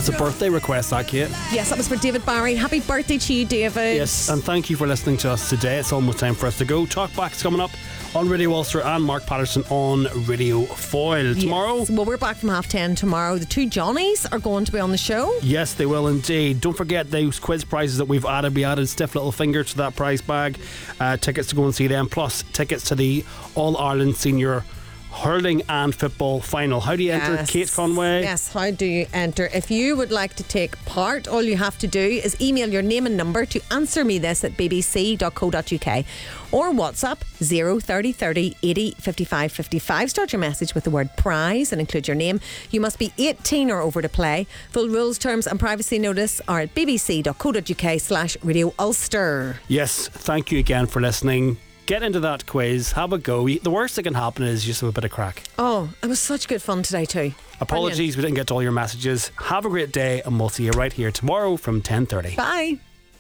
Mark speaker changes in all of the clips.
Speaker 1: That's a birthday request, that, Kate.
Speaker 2: Yes, that was for David Barry. Happy birthday to you, David.
Speaker 1: Yes, and thank you for listening to us today. It's almost time for us to go. Talkback's coming up on Radio Ulster and Mark Patterson on Radio Foyle. Tomorrow...
Speaker 2: Yes. Well, we're back from 10:30 tomorrow. The two Johnnies are going to be on the show.
Speaker 1: Yes, they will indeed. Don't forget those quiz prizes that we've added. We added stiff little finger to that prize bag. Tickets to go and see them, plus tickets to the All-Ireland Senior Hurling and Football Final. How do you enter, Kate Conway?
Speaker 2: Yes, how do you enter? If you would like to take part, all you have to do is email your name and number to answermetthis@bbc.co.uk or WhatsApp 03030 80 55 55. Start your message with the word prize and include your name. You must be 18 or over to play. Full rules, terms and privacy notice are at bbc.co.uk/Radio Ulster.
Speaker 1: Yes, thank you again for listening. Get into that quiz, have a go. The worst that can happen is just have a bit of crack.
Speaker 2: Oh, it was such good fun today too.
Speaker 1: Apologies, we didn't get to all your messages. Have a great day, and we'll see you right here tomorrow from 10:30.
Speaker 2: Bye.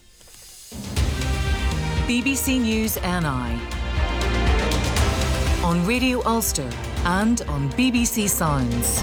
Speaker 3: BBC News NI on Radio Ulster and on BBC Sounds.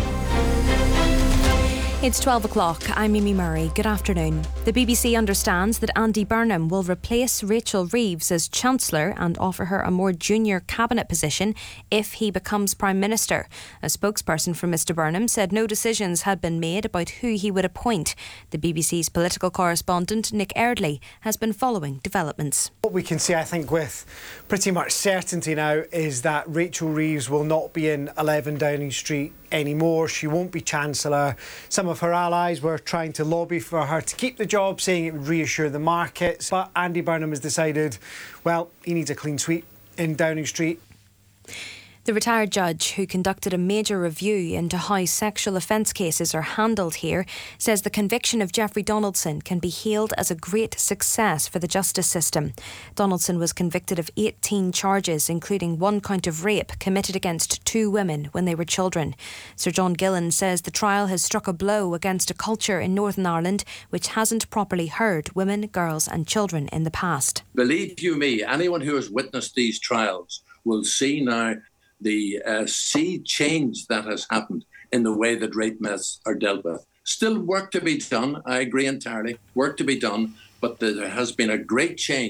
Speaker 4: It's 12 o'clock. I'm Mimi Murray. Good afternoon. The BBC understands that Andy Burnham will replace Rachel Reeves as Chancellor and offer her a more junior cabinet position if he becomes Prime Minister. A spokesperson for Mr Burnham said no decisions had been made about who he would appoint. The BBC's political correspondent Nick Erdley has been following developments.
Speaker 5: What we can see, I think, with pretty much certainty now is that Rachel Reeves will not be in 11 Downing Street anymore. She won't be Chancellor. Some of her allies were trying to lobby for her to keep the job, saying it would reassure the markets. But Andy Burnham has decided, well, he needs a clean sweep in Downing Street.
Speaker 4: The retired judge, who conducted a major review into how sexual offence cases are handled here, says the conviction of Jeffrey Donaldson can be hailed as a great success for the justice system. Donaldson was convicted of 18 charges, including 1 count of rape committed against 2 women when they were children. Sir John Gillan says the trial has struck a blow against a culture in Northern Ireland which hasn't properly heard women, girls and children in the past.
Speaker 6: Believe you me, anyone who has witnessed these trials will see now the sea change that has happened in the way that rape myths are dealt with. Still work to be done, I agree entirely, work to be done, but there has been a great change.